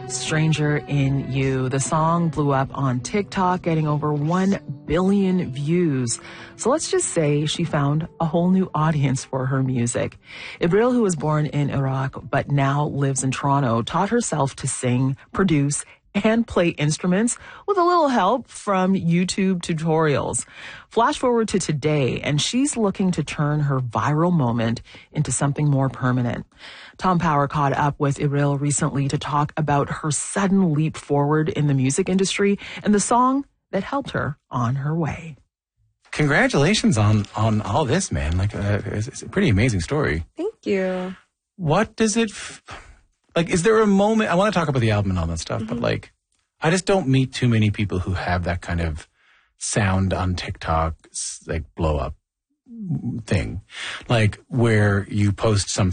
Stranger in You. The song blew up on TikTok, getting over 1 billion views. So let's just say she found a whole new audience for her music. Ibril, who was born in Iraq but now lives in Toronto, taught herself to sing, produce, and play instruments with a little help from YouTube tutorials. Flash forward to today, and she's looking to turn her viral moment into something more permanent. Tom Power caught up with Ibril recently to talk about her sudden leap forward in the music industry and the song that helped her on her way. Congratulations on all this, man. It's a pretty amazing story. Thank you. What does it... is there a moment... I want to talk about the album and all that stuff, but I just don't meet too many people who have that kind of sound on TikTok, blow up thing. Where you post something